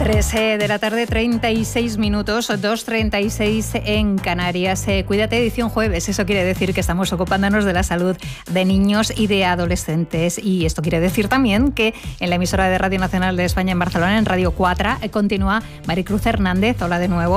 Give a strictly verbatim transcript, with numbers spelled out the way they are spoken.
tres eh, de la tarde, treinta y seis minutos, dos treinta y seis en Canarias. Eh, Cuídate, edición jueves. Eso quiere decir que estamos ocupándonos de la salud de niños y de adolescentes. Y esto quiere decir también que en la emisora de Radio Nacional de España en Barcelona, en Radio cuatro, eh, continúa Maricruz Hernández. Hola de nuevo.